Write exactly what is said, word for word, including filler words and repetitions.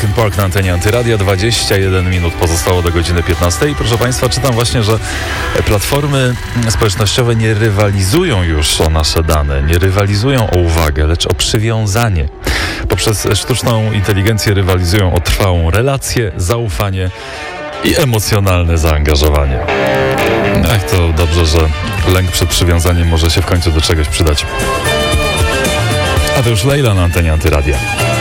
Linkin Park na antenie Antyradia. dwadzieścia jeden minut pozostało do godziny piętnastej. Proszę Państwa, czytam właśnie, że platformy społecznościowe nie rywalizują już o nasze dane, nie rywalizują o uwagę, lecz o przywiązanie. Poprzez sztuczną inteligencję rywalizują o trwałą relację, zaufanie i emocjonalne zaangażowanie. Ach, to dobrze, że lęk przed przywiązaniem może się w końcu do czegoś przydać. A to już Lejla na antenie Antyradia.